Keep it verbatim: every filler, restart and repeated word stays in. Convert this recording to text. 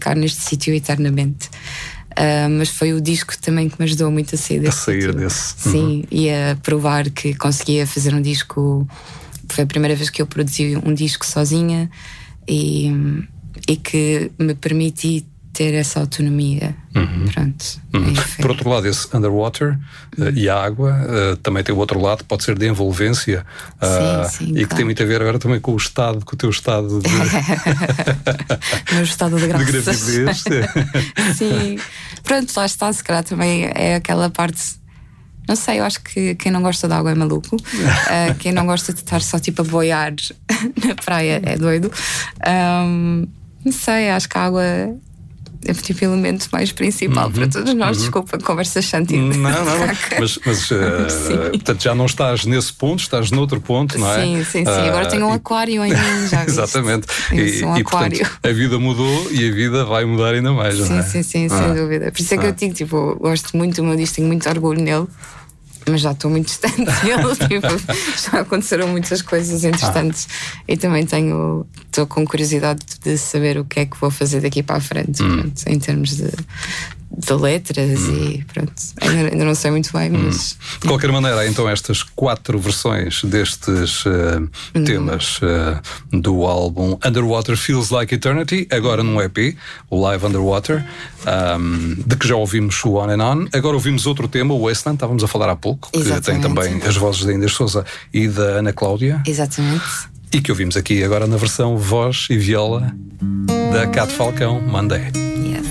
ficar neste sítio eternamente. Uh, mas foi o disco também que me ajudou muito a sair desse. A sair sítio. desse. Sim, uhum. e a provar que conseguia fazer um disco. Foi a primeira vez que eu produzi um disco sozinha e, e que me permiti ter essa autonomia. Uhum. Pronto. Uhum. Por outro lado, esse Underwater uhum. uh, e a água uh, também tem o outro lado, pode ser de envolvência uh, sim, sim, e claro. que tem muito a ver agora também com o estado, com o teu estado de meu estado de graças. De gravidez. Sim, pronto, lá está, se calhar também é aquela parte. Não sei, eu acho que quem não gosta de água é maluco. uh, Quem não gosta de estar só tipo a boiar na praia é doido. um, Não sei, acho que a água é tipo o elemento mais principal uhum, para todos nós. Uhum. Desculpa, conversa sentido. Não, não, não. Mas, mas uh, portanto, já não estás nesse ponto, estás noutro ponto, não é? Sim, sim, sim. Uh, Agora tenho um aquário em mim, já viste? Exatamente. E, um e aquário. Portanto, a vida mudou e a vida vai mudar ainda mais, sim, não é? Sim, sim, ah. sem dúvida. Por isso é que ah. eu digo, tipo, gosto muito do meu disco, tenho muito orgulho nele. Mas já estou muito distante dele. Tipo, já aconteceram muitas coisas interessantes ah. e também tenho estou com curiosidade de saber o que é que vou fazer daqui para a frente, hum. pronto, em termos de, de letras hum. e pronto, ainda, ainda não sei muito bem, mas hum. de qualquer maneira, há então estas quatro versões destes uh, hum. temas uh, do álbum Underwater Feels Like Eternity, agora num E P, o Live Underwater, um, de que já ouvimos o On and On. Agora ouvimos outro tema, o Wasteland, estávamos a falar há pouco, que Exatamente. Tem também as vozes da Inês Sousa e da Ana Cláudia. Exatamente. E que ouvimos aqui agora na versão voz e viola da Cat Falcão, Monday. Yes.